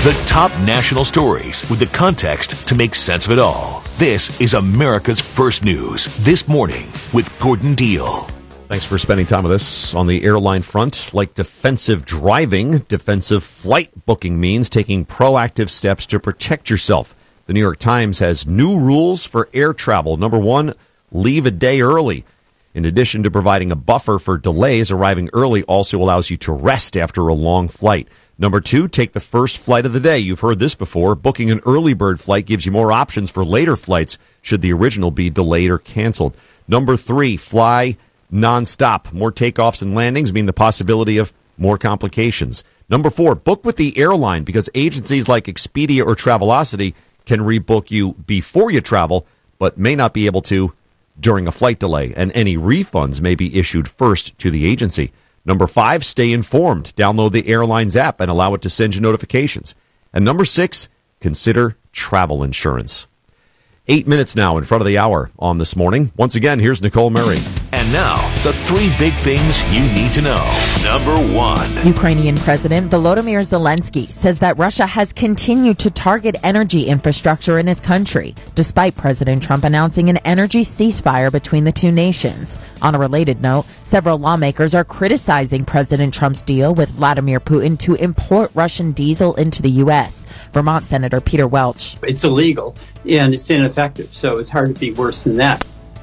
The top national stories with the context to make sense of it all. This is America's First News This Morning with Gordon Deal. Thanks for spending time with us. On the airline front, like defensive driving, defensive flight booking means taking proactive steps to protect yourself. The New York Times has new rules for air travel. Number one, leave a day early. In addition to providing a buffer for delays, arriving early also allows you to rest after a long flight. Number two, take the first flight of the day. You've heard this before. Booking an early bird flight gives you more options for later flights should the original be delayed or canceled. Number three, fly nonstop. More takeoffs and landings mean the possibility of more complications. Number four, book with the airline because agencies like Expedia or Travelocity can rebook you before you travel, but may not be able to during a flight delay, and any refunds may be issued first to the agency. Number five, stay informed. Download the airline's app and allow it to send you notifications. And number six, consider travel insurance. 8 minutes now in front of the hour on This Morning. Once again, here's Nicole Murray. And now, the three big things you need to know. Number one. Ukrainian President Volodymyr Zelensky says that Russia has continued to target energy infrastructure in his country, despite President Trump announcing an energy ceasefire between the two nations. On a related note, several lawmakers are criticizing President Trump's deal with Vladimir Putin to import Russian diesel into the U.S. Vermont Senator Peter Welch. It's illegal and it's ineffective, so it's hard to be worse than that.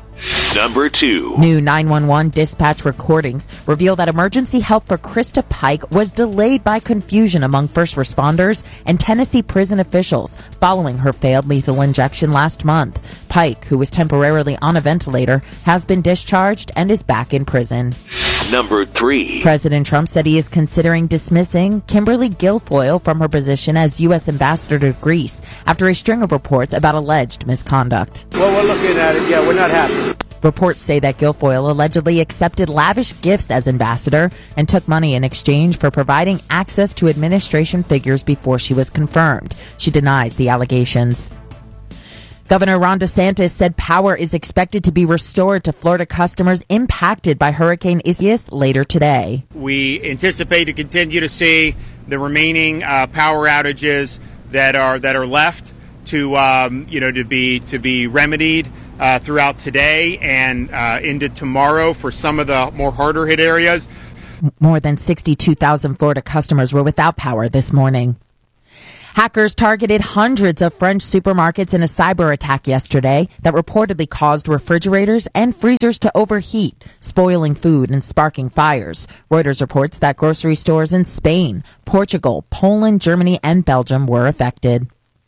Number two. New 911 dispatch recordings reveal that emergency help for Krista Pike was delayed by confusion among first responders and Tennessee prison officials following her failed lethal injection last month. Pike, who was temporarily on a ventilator, has been discharged and is back in prison. Number three. President Trump said he is considering dismissing Kimberly Guilfoyle from her position as U.S. ambassador to Greece after a string of reports about alleged misconduct. Well, we're looking at it. Yeah, we're not happy. Reports say that Guilfoyle allegedly accepted lavish gifts as ambassador and took money in exchange for providing access to administration figures before she was confirmed. She denies the allegations. Governor Ron DeSantis said power is expected to be restored to Florida customers impacted by Hurricane Isaias later today. We anticipate to continue to see the remaining power outages that are left to be remedied throughout today and into tomorrow for some of the more harder hit areas. More than 62,000 Florida customers were without power this morning. Hackers targeted hundreds of French supermarkets in a cyber attack yesterday that reportedly caused refrigerators and freezers to overheat, spoiling food and sparking fires. Reuters reports that grocery stores in Spain, Portugal, Poland, Germany, and Belgium were affected.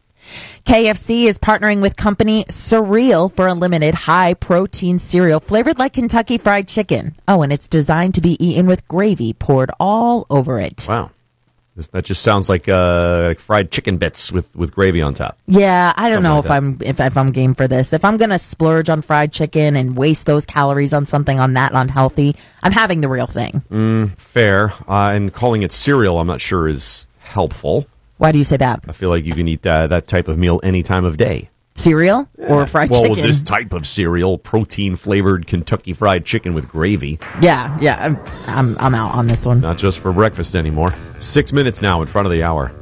KFC is partnering with company Surreal for a limited high-protein cereal flavored like Kentucky Fried Chicken. Oh, and it's designed to be eaten with gravy poured all over it. Wow. That just sounds like fried chicken bits with gravy on top. Yeah, I don't know like if I'm game for this. If I'm going to splurge on fried chicken and waste those calories on something on that unhealthy, I'm having the real thing. Fair. And calling it cereal, I'm not sure is helpful. Why do you say that? I feel like you can eat that type of meal any time of day. Cereal or fried chicken? Well, this type of cereal, protein-flavored Kentucky Fried Chicken with gravy. Yeah, I'm out on this one. Not just for breakfast anymore. 6 minutes now in front of the hour.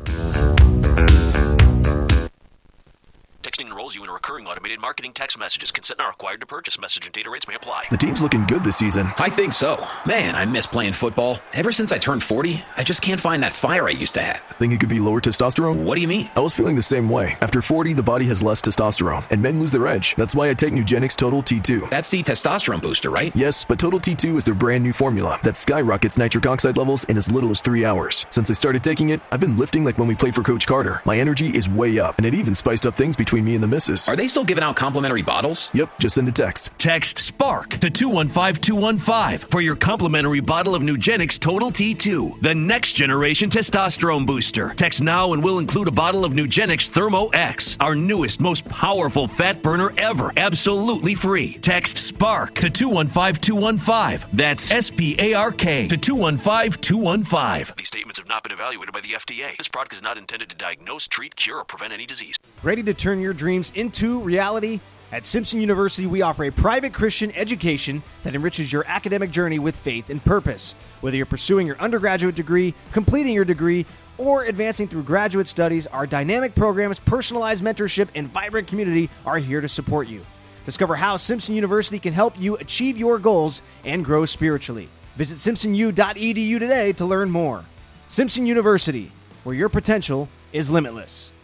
Texting enrolls you in a recurring automated marketing text messages. Consent not required to purchase. Message and data rates may apply. The team's looking good this season. I think so. Man, I miss playing football. Ever since I turned 40, I just can't find that fire I used to have. Think it could be lower testosterone? What do you mean? I was feeling the same way. After 40, the body has less testosterone, and men lose their edge. That's why I take Nugenix Total T2. That's the testosterone booster, right? Yes, but Total T2 is their brand new formula that skyrockets nitric oxide levels in as little as 3 hours. Since I started taking it, I've been lifting like when we played for Coach Carter. My energy is way up, and it even spiced up things between me and the missus. Are they still giving out complimentary bottles? Yep, just send a text. Text SPARK to 215-215 for your complimentary bottle of Nugenix Total T2, the next generation testosterone booster. Text now and we'll include a bottle of Nugenix Thermo X, our newest, most powerful fat burner ever, absolutely free. Text SPARK to 215-215. That's SPARK to 215-215. These statements have not been evaluated by the FDA. This product is not intended to diagnose, treat, cure, or prevent any disease. Ready to turn your dreams into reality? At Simpson University, we offer a private Christian education that enriches your academic journey with faith and purpose. Whether you're pursuing your undergraduate degree, completing your degree, or advancing through graduate studies, our dynamic programs, personalized mentorship, and vibrant community are here to support you. Discover how Simpson University can help you achieve your goals and grow spiritually. Visit simpsonu.edu today to learn more. Simpson University, where your potential is limitless.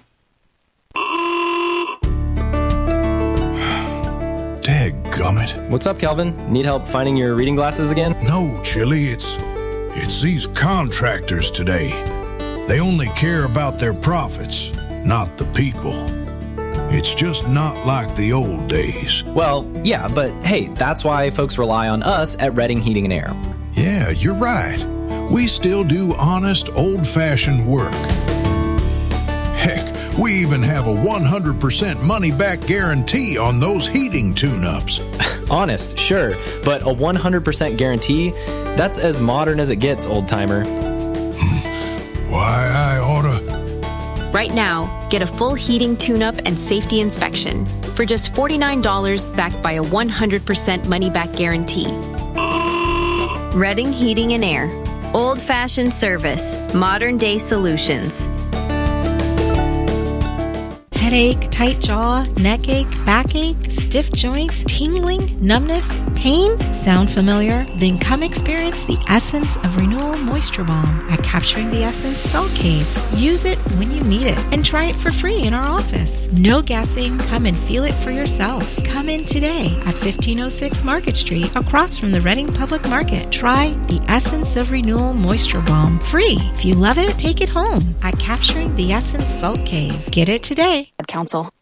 Dadgummit. What's up, Kelvin? Need help finding your reading glasses again? No, Chili, it's these contractors today. They only care about their profits, not the people. It's just not like the old days. Well, yeah, but hey, that's why folks rely on us at Redding Heating and Air. Yeah, you're right. We still do honest, old-fashioned work. Heck, we even have a 100% money-back guarantee on those heating tune-ups. Honest, sure, but a 100% guarantee? That's as modern as it gets, old-timer. Why, I oughta... Right now, get a full heating tune-up and safety inspection for just $49 backed by a 100% money-back guarantee. Redding Heating and Air. Old-fashioned service. Modern-day solutions. Headache, tight jaw, neck ache, backache, stiff joints, tingling, numbness, pain? Sound familiar? Then come experience the Essence of Renewal Moisture Balm at Capturing the Essence Salt Cave. Use it when you need it and try it for free in our office. No guessing. Come and feel it for yourself. Come in today at 1506 Market Street across from the Reading Public Market. Try the Essence of Renewal Moisture Balm free. If you love it, take it home at Capturing the Essence Salt Cave. Get it today. Council.